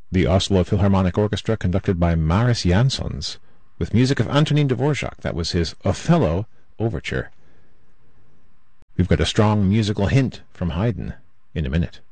the Oslo Philharmonic Orchestra, conducted by Mariss Jansons, with music of Antonin Dvorak. That was his Othello Overture. We've got a strong musical hint from Haydn in a minute.